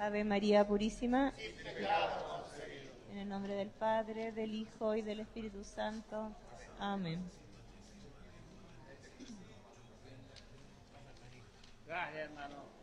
Ave María Purísima. En el nombre del Padre, del Hijo y del Espíritu Santo. Amén. Gracias, hermano.